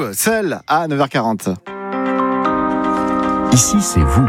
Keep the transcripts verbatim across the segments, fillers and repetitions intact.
Eux, seuls, à neuf heures quarante. Ici, c'est vous.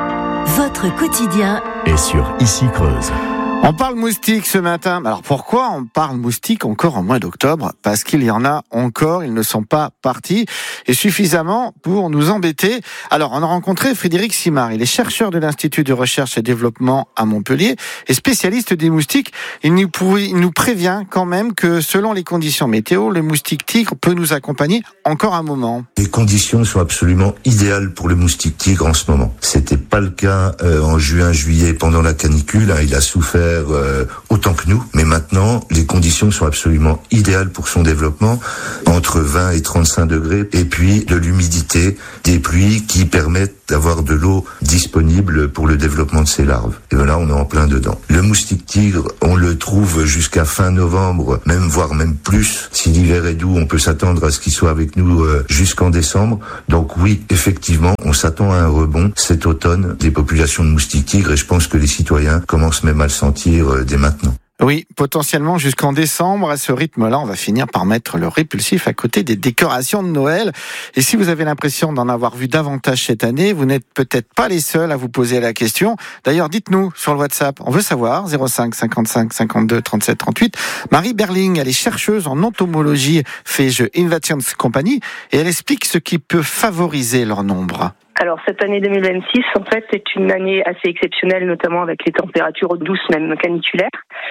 Votre quotidien Et sur Ici Creuse. On parle moustique ce matin. Alors pourquoi on parle moustique encore en mois d'octobre ? Parce qu'il y en a encore, ils ne sont pas partis, et suffisamment pour nous embêter. Alors on a rencontré Frédéric Simard, il est chercheur de l'Institut de recherche et développement à Montpellier et spécialiste des moustiques. Il nous, il nous prévient quand même que selon les conditions météo, le moustique tigre peut nous accompagner encore un moment. Les conditions sont absolument idéales pour le moustique tigre en ce moment. C'était pas le cas euh, en juin, juillet pendant la canicule, hein, il a souffert Euh, autant que nous, mais maintenant les conditions sont absolument idéales pour son développement, entre vingt et trente-cinq degrés, et puis de l'humidité, des pluies qui permettent d'avoir de l'eau disponible pour le développement de ses larves. Et voilà, on est en plein dedans. Le moustique tigre, on le trouve jusqu'à fin novembre, même voire même plus. Si l'hiver est doux, on peut s'attendre à ce qu'il soit avec nous euh, jusqu'en décembre. Donc oui, effectivement, on s'attend à un rebond cet automne des populations de moustiques tigres, et je pense que les citoyens commencent même à le sentir dès maintenant. Oui, potentiellement jusqu'en décembre. À ce rythme-là, on va finir par mettre le répulsif à côté des décorations de Noël. Et si vous avez l'impression d'en avoir vu davantage cette année, vous n'êtes peut-être pas les seuls à vous poser la question. D'ailleurs, dites-nous sur le WhatsApp. On veut savoir. zéro cinq cinquante-cinq cinquante-deux trente-sept trente-huit. Marie Berling, elle est chercheuse en entomologie Fege Innovations Company et elle explique ce qui peut favoriser leur nombre. Alors cette année deux mille vingt-six, en fait, est une année assez exceptionnelle, notamment avec les températures douces, même caniculaires.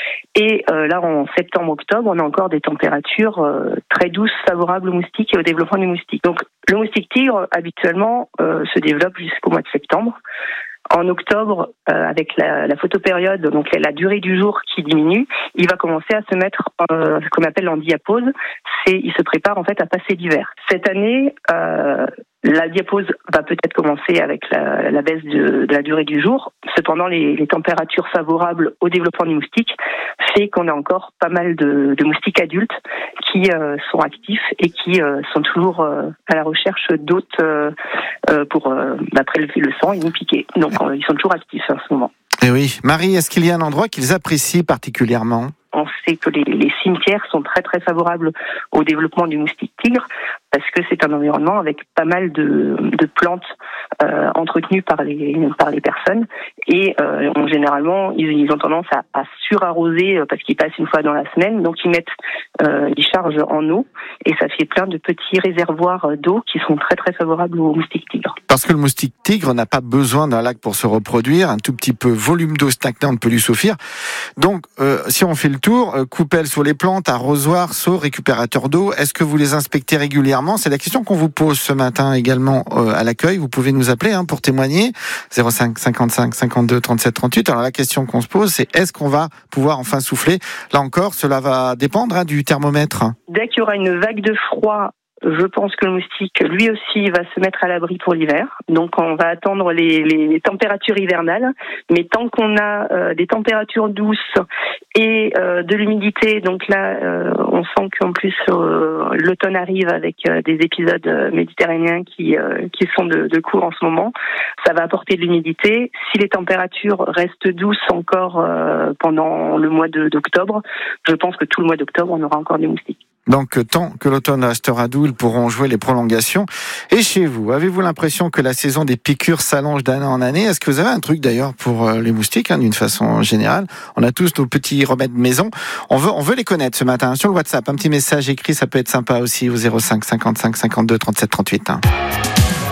Et euh, là, en septembre-octobre, on a encore des températures euh, très douces, favorables aux moustiques et au développement des moustiques. Donc le moustique tigre, habituellement, euh, se développe jusqu'au mois de septembre. En octobre, euh, avec la, la photopériode, donc la durée du jour qui diminue, il va commencer à se mettre euh, ce qu'on appelle en diapause. C'est, il se prépare en fait à passer l'hiver. Cette année, euh, la diapause va peut-être commencer avec la, la baisse de, de la durée du jour. Cependant, les, les températures favorables au développement du moustique fait qu'on a encore pas mal de, de moustiques adultes qui euh, sont actifs et qui euh, sont toujours euh, à la recherche d'hôtes euh, euh, pour euh, bah, prélever le sang et nous piquer. Donc, euh, ils sont toujours actifs en ce moment. Et oui. Marie, est-ce qu'il y a un endroit qu'ils apprécient particulièrement ? On sait que les, les cimetières sont très très favorables au développement du moustique tigre parce que c'est un environnement avec pas mal de, de plantes euh, entretenues par les par les personnes et euh, on, généralement ils, ils ont tendance à, à surarroser parce qu'ils passent une fois dans la semaine, donc ils mettent euh, ils chargent en eau et ça fait plein de petits réservoirs d'eau qui sont très très favorables au moustique tigre. Parce que le moustique tigre n'a pas besoin d'un lac pour se reproduire, un tout petit peu volume d'eau stagnante peut lui suffire. Donc euh, si on fait le tour, euh, coupelle sur les plantes, arrosoir, seau, récupérateur d'eau, est-ce que vous les inspectez régulièrement ? C'est la question qu'on vous pose ce matin également euh, à l'accueil. Vous pouvez nous appeler hein, pour témoigner. zéro cinq cinquante-cinq cinquante-deux trente-sept trente-huit. Alors la question qu'on se pose, c'est est-ce qu'on va pouvoir enfin souffler ? Là encore, cela va dépendre hein, du thermomètre. Dès qu'il y aura une vague de froid, je pense que le moustique, lui aussi, va se mettre à l'abri pour l'hiver. Donc, on va attendre les, les températures hivernales. Mais tant qu'on a euh, des températures douces et euh, de l'humidité, donc là, euh, on sent qu'en plus euh, l'automne arrive avec euh, des épisodes euh, méditerranéens qui euh, qui sont de, de cours en ce moment. Ça va apporter de l'humidité. Si les températures restent douces encore euh, pendant le mois de, d'octobre, je pense que tout le mois d'octobre, on aura encore des moustiques. Donc, tant que l'automne restera doux, ils pourront jouer les prolongations. Et chez vous, avez-vous l'impression que la saison des piqûres s'allonge d'année en année ? Est-ce que vous avez un truc d'ailleurs pour les moustiques, hein, d'une façon générale ? On a tous nos petits remèdes maison. On veut, on veut les connaître ce matin. Sur le WhatsApp, un petit message écrit, ça peut être sympa aussi, au zéro cinq cinquante-cinq cinquante-deux trente-sept trente-huit. Hein.